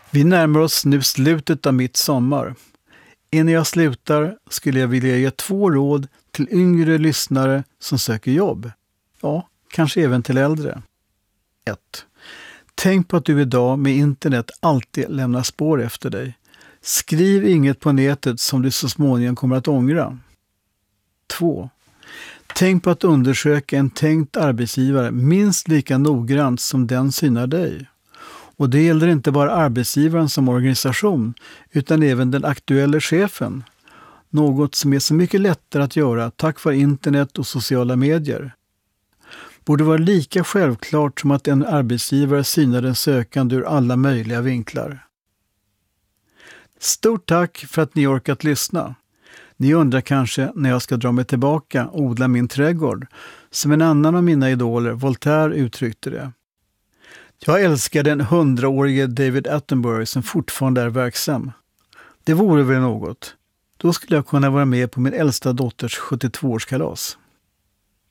Vi närmar oss nu slutet av mitt sommar. Innan jag slutar skulle jag vilja ge 2 råd till yngre lyssnare som söker jobb. Ja, kanske även till äldre. 1. Tänk på att du idag med internet alltid lämnar spår efter dig. Skriv inget på nätet som du så småningom kommer att ångra. 2. Tänk på att undersöka en tänkt arbetsgivare minst lika noggrant som den synar dig. Och det gäller inte bara arbetsgivaren som organisation utan även den aktuella chefen. Något som är så mycket lättare att göra tack vare internet och sociala medier. Borde vara lika självklart som att en arbetsgivare synar den sökande ur alla möjliga vinklar. Stort tack för att ni orkat lyssna. Ni undrar kanske när jag ska dra mig tillbaka och odla min trädgård, som en annan av mina idoler, Voltaire, uttryckte det. Jag älskar den 100-årige David Attenborough som fortfarande är verksam. Det vore väl något. Då skulle jag kunna vara med på min äldsta dotters 72-årskalas.